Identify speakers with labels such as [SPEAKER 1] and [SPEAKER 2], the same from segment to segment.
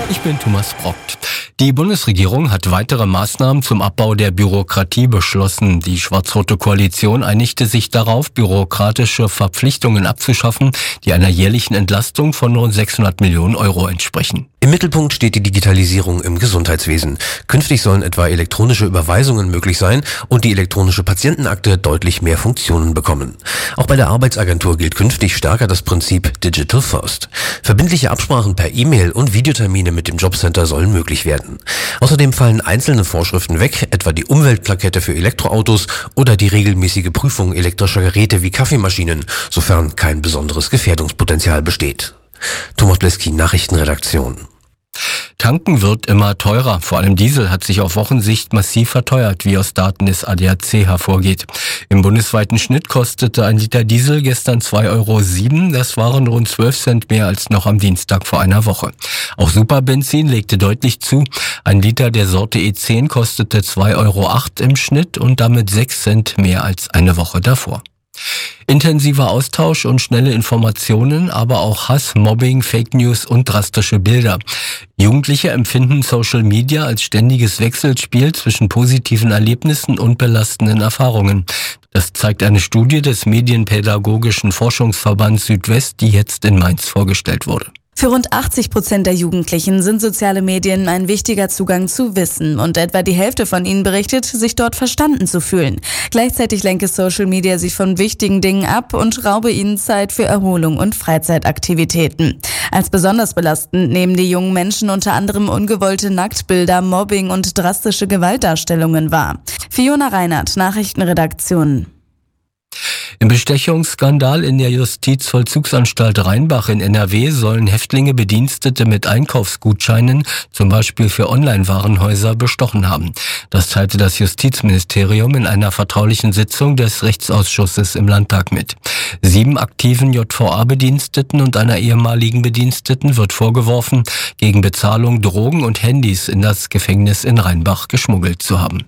[SPEAKER 1] Ich bin Thomas Brockt. Die Bundesregierung hat weitere Maßnahmen zum Abbau der Bürokratie beschlossen. Die schwarz-rote Koalition einigte sich darauf, bürokratische Verpflichtungen abzuschaffen, die einer jährlichen Entlastung von rund 600 Millionen Euro entsprechen.
[SPEAKER 2] Im Mittelpunkt steht die Digitalisierung im Gesundheitswesen. Künftig sollen etwa elektronische Überweisungen möglich sein und die elektronische Patientenakte deutlich mehr Funktionen bekommen. Auch bei der Arbeitsagentur gilt künftig stärker das Prinzip Digital First. Verbindliche Absprachen per E-Mail und Videotermine mit dem Jobcenter sollen möglich werden. Außerdem fallen einzelne Vorschriften weg, etwa die Umweltplakette für Elektroautos oder die regelmäßige Prüfung elektrischer Geräte wie Kaffeemaschinen, sofern kein besonderes Gefährdungspotenzial besteht. Thomas Bleski, Nachrichtenredaktion.
[SPEAKER 1] Tanken wird immer teurer. Vor allem Diesel hat sich auf Wochensicht massiv verteuert, wie aus Daten des ADAC hervorgeht. Im bundesweiten Schnitt kostete ein Liter Diesel gestern 2,07 €. Das waren rund 12 Cent mehr als noch am Dienstag vor einer Woche. Auch Superbenzin legte deutlich zu. Ein Liter der Sorte E10 kostete 2,08 € im Schnitt und damit 6 Cent mehr als eine Woche davor. Intensiver Austausch und schnelle Informationen, aber auch Hass, Mobbing, Fake News und drastische Bilder. Jugendliche empfinden Social Media als ständiges Wechselspiel zwischen positiven Erlebnissen und belastenden Erfahrungen. Das zeigt eine Studie des Medienpädagogischen Forschungsverbands Südwest, die jetzt in Mainz vorgestellt wurde.
[SPEAKER 3] Für rund 80% der Jugendlichen sind soziale Medien ein wichtiger Zugang zu Wissen und etwa die Hälfte von ihnen berichtet, sich dort verstanden zu fühlen. Gleichzeitig lenke Social Media sie von wichtigen Dingen ab und raube ihnen Zeit für Erholung und Freizeitaktivitäten. Als besonders belastend nehmen die jungen Menschen unter anderem ungewollte Nacktbilder, Mobbing und drastische Gewaltdarstellungen wahr. Fiona Reinhardt, Nachrichtenredaktion.
[SPEAKER 1] Im Bestechungsskandal in der Justizvollzugsanstalt Rheinbach in NRW sollen Häftlinge Bedienstete mit Einkaufsgutscheinen, zum Beispiel für Online-Warenhäuser, bestochen haben. Das teilte das Justizministerium in einer vertraulichen Sitzung des Rechtsausschusses im Landtag mit. 7 aktiven JVA-Bediensteten und einer ehemaligen Bediensteten wird vorgeworfen, gegen Bezahlung Drogen und Handys in das Gefängnis in Rheinbach geschmuggelt zu haben.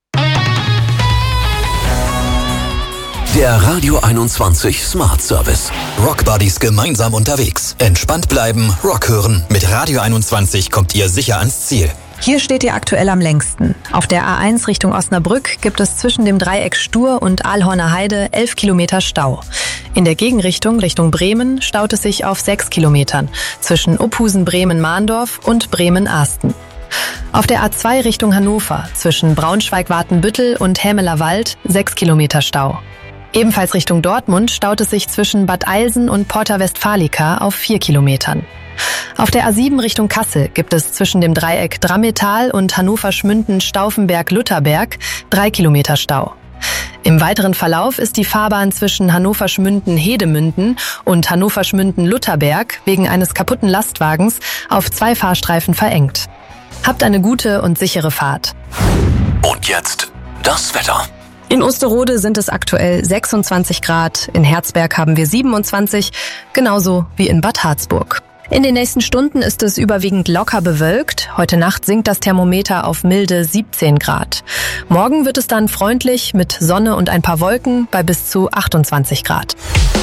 [SPEAKER 4] Der Radio 21 Smart Service. Rock Buddies gemeinsam unterwegs. Entspannt bleiben, Rock hören. Mit Radio 21 kommt ihr sicher ans Ziel.
[SPEAKER 5] Hier steht ihr aktuell am längsten. Auf der A1 Richtung Osnabrück gibt es zwischen dem Dreieck Stur und Aalhorner Heide 11 Kilometer Stau. In der Gegenrichtung Richtung Bremen staut es sich auf 6 Kilometern zwischen Uphusen-Bremen-Mahndorf und Bremen-Ahsten. Auf der A2 Richtung Hannover zwischen Braunschweig-Watenbüttel und Hämelerwald 6 Kilometer Stau. Ebenfalls Richtung Dortmund staut es sich zwischen Bad Eilsen und Porta Westfalica auf 4 Kilometern. Auf der A7 Richtung Kassel gibt es zwischen dem Dreieck Drammetal und Hannover-Schmünden-Stauffenberg-Lutherberg 3 Kilometer Stau. Im weiteren Verlauf ist die Fahrbahn zwischen Hannover-Schmünden-Hedemünden und Hannover-Schmünden-Lutherberg wegen eines kaputten Lastwagens auf 2 Fahrstreifen verengt. Habt eine gute und sichere Fahrt.
[SPEAKER 4] Und jetzt das Wetter.
[SPEAKER 5] In Osterode sind es aktuell 26 Grad, in Herzberg haben wir 27, genauso wie in Bad Harzburg. In den nächsten Stunden ist es überwiegend locker bewölkt. Heute Nacht sinkt das Thermometer auf milde 17 Grad. Morgen wird es dann freundlich mit Sonne und ein paar Wolken bei bis zu 28 Grad.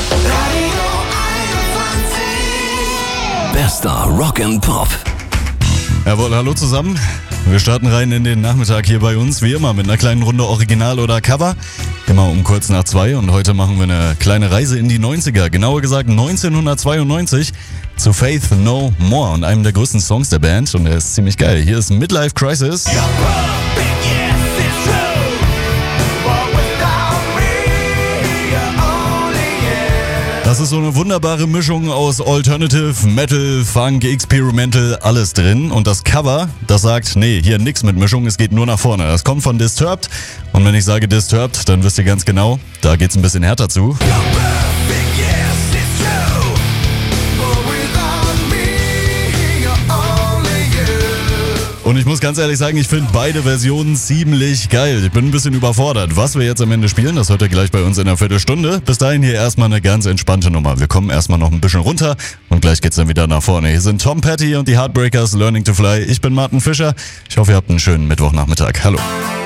[SPEAKER 4] Bester Rock and Pop.
[SPEAKER 6] Jawohl, hallo zusammen. Wir starten rein in den Nachmittag hier bei uns, wie immer, mit einer kleinen Runde Original oder Cover. Immer um kurz nach 2 und heute machen wir eine kleine Reise in die 90er, genauer gesagt 1992, zu Faith No More und einem der größten Songs der Band und der ist ziemlich geil. Hier ist Midlife Crisis. Das ist so eine wunderbare Mischung aus Alternative, Metal, Funk, Experimental, alles drin. Und das Cover, das sagt, nee, hier nix mit Mischung, es geht nur nach vorne. Das kommt von Disturbed. Und wenn ich sage Disturbed, dann wisst ihr ganz genau, da geht's ein bisschen härter zu. Und ich muss ganz ehrlich sagen, ich finde beide Versionen ziemlich geil. Ich bin ein bisschen überfordert. Was wir jetzt am Ende spielen, das hört ihr gleich bei uns in einer Viertelstunde. Bis dahin hier erstmal eine ganz entspannte Nummer. Wir kommen erstmal noch ein bisschen runter und gleich geht's dann wieder nach vorne. Hier sind Tom Petty und die Heartbreakers, Learning to Fly. Ich bin Martin Fischer. Ich hoffe, ihr habt einen schönen Mittwochnachmittag. Hallo.